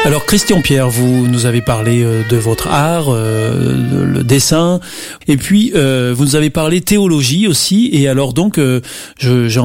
Alors Christian Pierre, vous nous avez parlé de votre art, le dessin, et puis vous nous avez parlé théologie aussi. Et alors donc, j'ai